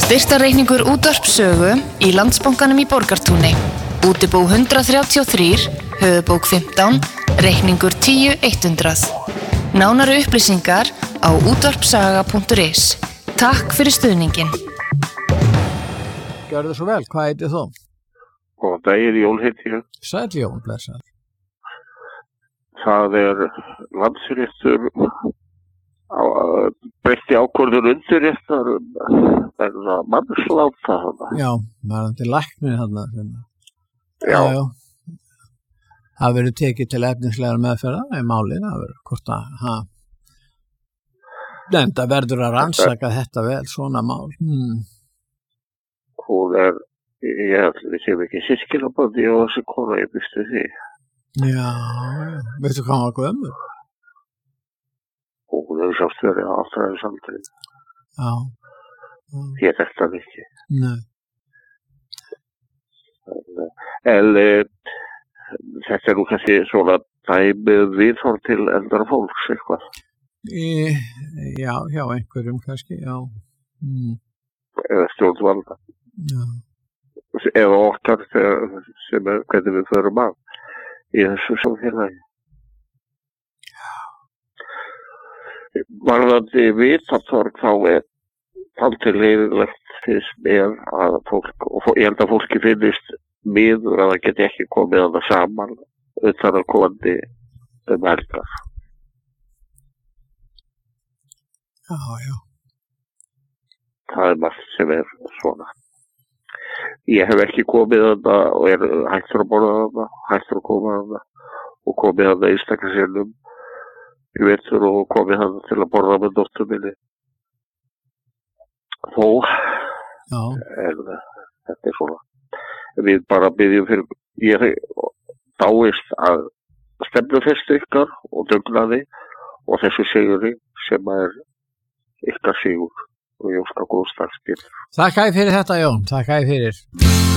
Birtarreikningur útvarpssögu í Landsbankanum í Borgartúni. Útibú 133, höfubók 15, reikningur 10100. Nánari upplýsingar á útvarpssaga.is. Takk fyrir stuðningin. Gjörðu svo vel, hvað heitir þú? Góðan daginn, Jón heiti ég. Sæll Jón, blessaður. Það landsréttur breytti ákvörðun undirréttar vegna mannsláta þarna. Já, varðandi læknir þarna. Já. Það verður tekið til efnislegar meðferðar í málið, það verður hvort að Nefnda verður að rannsaka þetta vel, svona mál. Hún ég held við séum ekki systkinabandi og þessi kona ég býstu því. Já, veistu hvað var gömul? Hún hefur sátt verið áttræðisaldri. Já. Ég þetta ekki. Nei. En þetta nú kannski svona dæmið viðhorf til eldra fólks eitthvað. Já, hjá einhverjum kannski, já. Eða stjórnvalda. Já. Eða okkar sem hvernig við förum að í þessu samfélagi. Varðandi vitatorg þá aldrei leiðilegt fyrst mér að fólk, og ég held að fólki finnist miður að það geti ekki komið að það saman utan að komandi helgar. Já. Það margt sem svona. Ég hef ekki komið að það og hættur að borða að það, hættur að koma að það og komið að það einstaklega sinnum í vetur og komið að það til að borða með dóttur minni. Þó, en þetta svona. Við bara byggjum fyrir, ég dáist að stefnufestu ykkar og dugnaði og þessu siguri sem ykkar sigur og ég óska góðs dags. Þakka fyrir þetta Jón, þakka fyrir.